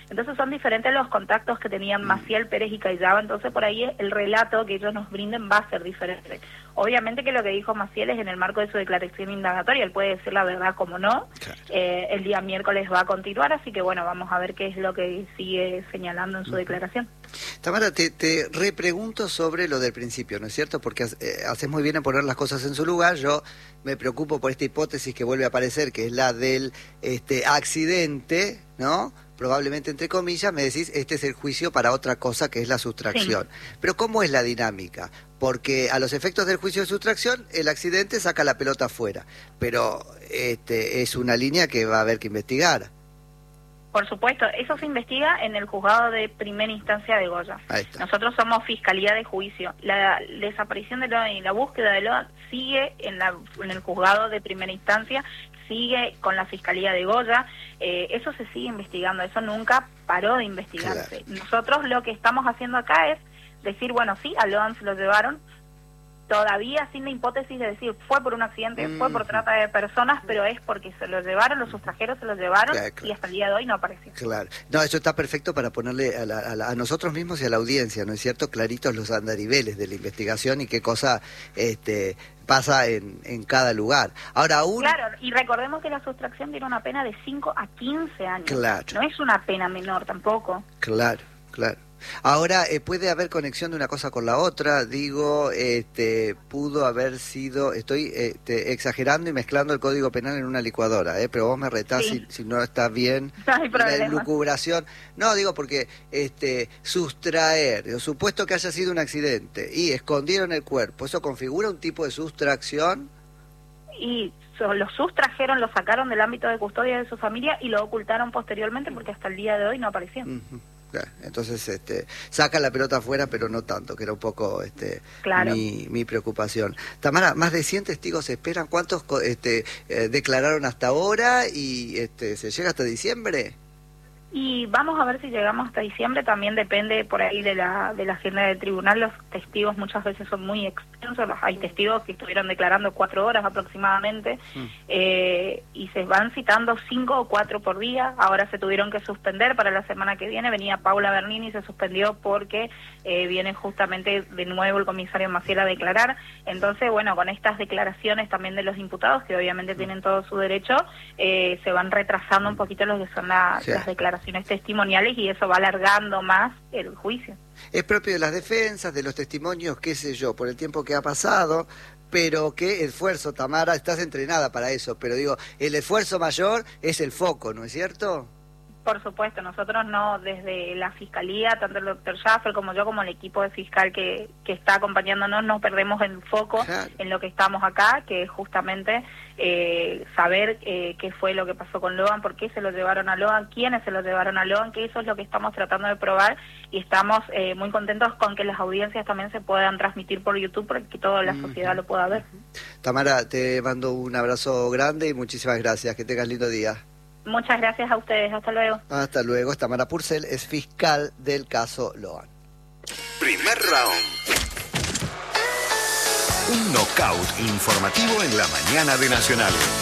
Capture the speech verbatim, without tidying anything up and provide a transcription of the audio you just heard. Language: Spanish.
Entonces son diferentes los contactos que tenían Maciel, Pérez y Callaba, entonces por ahí el relato que ellos nos brinden va a ser diferente. Obviamente que lo que dijo Maciel es en el marco de su declaración indagatoria, él puede decir la verdad como no, claro. eh, el día miércoles va a continuar, así que bueno, vamos a ver qué es lo que sigue señalando en su uh-huh. declaración. Tamara, te, te repregunto sobre lo del principio, ¿no es cierto? Porque eh, haces muy bien en poner las cosas en su lugar. Yo me preocupo por esta hipótesis que vuelve a aparecer, que es la del este, accidente, ¿no? Probablemente entre comillas, me decís, este es el juicio para otra cosa que es la sustracción. Sí. Pero ¿cómo es la dinámica? Porque a los efectos del juicio de sustracción, el accidente saca la pelota afuera. Pero este, es una línea que va a haber que investigar. Por supuesto, eso se investiga en el juzgado de primera instancia de Goya. Nosotros somos Fiscalía de Juicio. La desaparición de Loan y la búsqueda de Loan sigue en, la, en el juzgado de primera instancia, sigue con la Fiscalía de Goya. Eh, eso se sigue investigando, eso nunca paró de investigarse. Claro. Nosotros lo que estamos haciendo acá es decir, bueno, sí, a Loan se lo llevaron, todavía sin la hipótesis de decir fue por un accidente, mm. fue por trata de personas, pero es porque se lo llevaron, los sustrajeros se lo llevaron, claro, claro. y hasta el día de hoy no apareció. Claro, no, eso está perfecto para ponerle a, la, a, la, a nosotros mismos y a la audiencia, ¿no es cierto?, claritos los andariveles de la investigación y qué cosa este pasa en, en cada lugar. Ahora aún... Claro, y recordemos que la sustracción tiene una pena de cinco a quince años. Claro. No es una pena menor tampoco. Claro, claro. Ahora, eh, puede haber conexión de una cosa con la otra, digo, este, pudo haber sido, estoy este, exagerando y mezclando el Código Penal en una licuadora, ¿eh? Pero vos me retás sí. si, si no está bien no hay la elucubración. No, digo porque este, sustraer, digo, supuesto que haya sido un accidente y escondieron el cuerpo, ¿eso configura un tipo de sustracción? Y lo sustrajeron, lo sacaron del ámbito de custodia de su familia y lo ocultaron posteriormente porque hasta el día de hoy no apareció. Uh-huh. Entonces este, saca la pelota afuera, pero no tanto, que era un poco este, claro. mi, mi preocupación. Tamara, más de cien testigos se esperan. ¿Cuántos este, eh, declararon hasta ahora y este, se llega hasta diciembre? Y vamos a ver si llegamos hasta diciembre, también depende por ahí de la de la agenda del tribunal. Los testigos muchas veces son muy extensos, hay testigos que estuvieron declarando cuatro horas aproximadamente, mm. eh, y se van citando cinco o cuatro por día. Ahora se tuvieron que suspender para la semana que viene, venía Paula Bernini y se suspendió porque eh, viene justamente de nuevo el comisario Maciel a declarar. Entonces, bueno, con estas declaraciones también de los imputados, que obviamente mm. tienen todo su derecho, eh, se van retrasando un poquito lo que son la, sí. las declaraciones testimoniales y eso va alargando más el juicio. Es propio de las defensas, de los testimonios, qué sé yo, por el tiempo que ha pasado, pero qué esfuerzo, Tamara, estás entrenada para eso, pero digo, el esfuerzo mayor es el foco, ¿no es cierto? Por supuesto, nosotros no, desde la Fiscalía, tanto el doctor Schaffer como yo, como el equipo de fiscal que, que está acompañándonos, no perdemos el foco claro. en lo que estamos acá, que es justamente eh, saber eh, qué fue lo que pasó con Loan, por qué se lo llevaron a Loan, quiénes se lo llevaron a Loan, que eso es lo que estamos tratando de probar y estamos eh, muy contentos con que las audiencias también se puedan transmitir por YouTube para que toda la sociedad uh-huh. lo pueda ver. Tamara, te mando un abrazo grande y muchísimas gracias, que tengas lindo día. Muchas gracias a ustedes, hasta luego. Hasta luego. Tamara Purcell es fiscal del caso Loan. Primer round. Un knockout informativo en la mañana de Nacional.